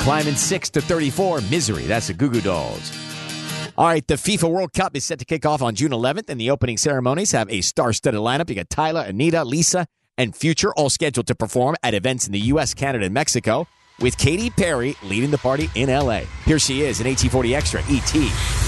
Climbing 6 to 34, Misery. That's the Goo Goo Dolls. All right, the FIFA World Cup is set to kick off on June 11th, and the opening ceremonies have a star-studded lineup. You got Tyler, Anita, Lisa, and Future, all scheduled to perform at events in the U.S., Canada, and Mexico, with Katy Perry leading the party in L.A. Here she is in 1840 Extra, E.T.